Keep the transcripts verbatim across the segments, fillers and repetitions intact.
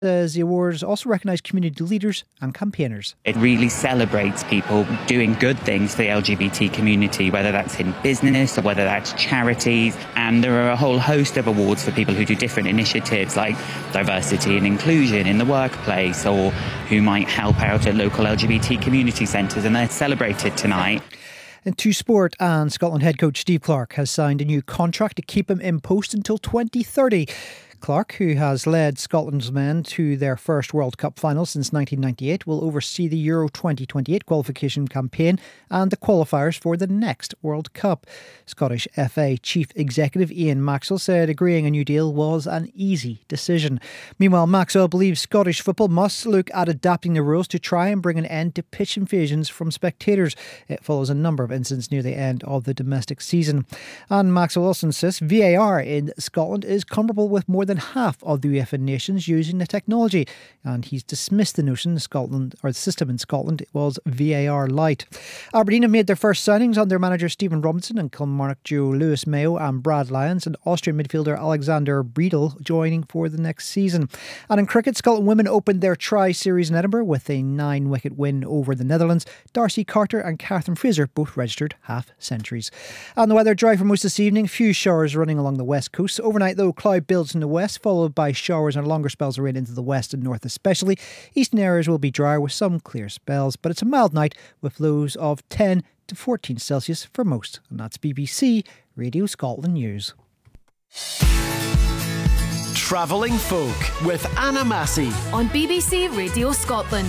As the awards also recognise community leaders and campaigners. It really celebrates people doing good things for the L G B T community, whether that's in business or whether that's charities. And there are a whole host of awards for people who do different initiatives like diversity and inclusion in the workplace, or who might help out at local L G B T community centres, and they're celebrated tonight. Into sport, and Scotland head coach Steve Clarke has signed a new contract to keep him in post until twenty thirty. Clarke, who has led Scotland's men to their first World Cup final since nineteen ninety-eight, will oversee the Euro twenty twenty-eight qualification campaign and the qualifiers for the next World Cup. Scottish F A Chief Executive Ian Maxwell said agreeing a new deal was an easy decision. Meanwhile, Maxwell believes Scottish football must look at adapting the rules to try and bring an end to pitch invasions from spectators. It follows a number of incidents near the end of the domestic season. And Maxwell also insists V A R in Scotland is comparable with more than than half of the UEFA nations using the technology, and he's dismissed the notion the Scotland or the system in Scotland was V A R light. Aberdeen have made their first signings under manager Stephen Robinson and Kilmarnock duo Lewis Mayo and Brad Lyons, and Austrian midfielder Alexander Breedel joining for the next season. And in cricket, Scotland women opened their tri-series in Edinburgh with a nine-wicket win over the Netherlands. Darcy Carter and Catherine Fraser both registered half-centuries. And the weather dry for most this evening. Few showers running along the west coast. Overnight, though, cloud builds in the west, followed by showers and longer spells of rain into the west and north especially. Eastern areas will be drier with some clear spells, but it's a mild night with lows of ten to fourteen Celsius for most. And that's B B C Radio Scotland News. Travelling Folk with Anna Massey on B B C Radio Scotland.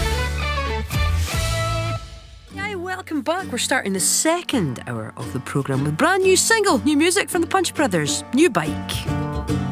Hi, welcome back. We're starting the second hour of the programme with brand new single, new music from the Punch Brothers, New Bike.